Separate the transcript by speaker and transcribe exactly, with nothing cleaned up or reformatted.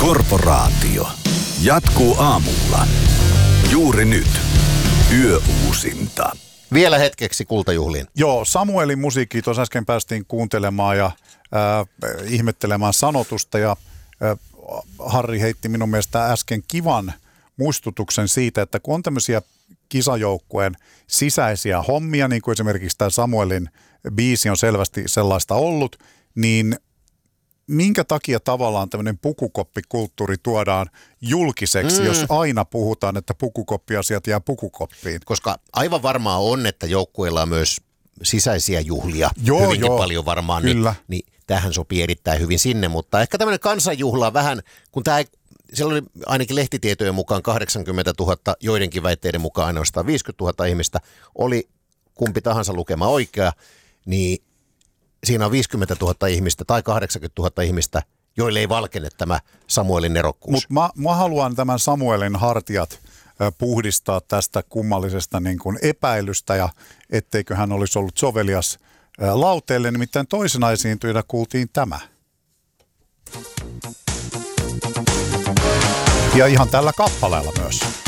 Speaker 1: Korporaatio jatkuu aamulla. Juuri nyt. Yöuusinta.
Speaker 2: Vielä hetkeksi kultajuhliin.
Speaker 3: Joo, Samuelin musiikkia tuossa äsken päästiin kuuntelemaan ja äh, ihmettelemään sanotusta ja äh, Harri heitti minun mielestä äsken kivan muistutuksen siitä, että kun on tämmöisiä kisajoukkueen sisäisiä hommia, niin kuin esimerkiksi tämä Samuelin biisi on selvästi sellaista ollut, niin minkä takia tavallaan tämmöinen pukukoppikulttuuri tuodaan julkiseksi, mm. jos aina puhutaan, että pukukoppiasiat jää pukukoppiin?
Speaker 2: Koska aivan varmaa on, että joukkueilla on myös sisäisiä juhlia,
Speaker 3: joo,
Speaker 2: hyvinkin
Speaker 3: joo,
Speaker 2: paljon varmaan, niin, niin tämähän sopii erittäin hyvin sinne, mutta ehkä tämmöinen kansanjuhla vähän, kun tämä ei, siellä oli ainakin lehtitietojen mukaan kahdeksankymmentätuhatta, joidenkin väitteiden mukaan ainoastaan viisikymmentätuhatta ihmistä, oli kumpi tahansa lukema oikea, niin siinä on viisikymmentätuhatta ihmistä tai kahdeksankymmentätuhatta ihmistä, joille ei valkene tämä Samuelin nerokkuus.
Speaker 3: Mutta mä, mä haluan tämän Samuelin hartiat puhdistaa tästä kummallisesta niin kuin epäilystä ja etteikö hän olisi ollut sovelias lauteelle. Nimittäin toisena esiintyjänä kuultiin tämä. Ja ihan tällä kappaleella myös.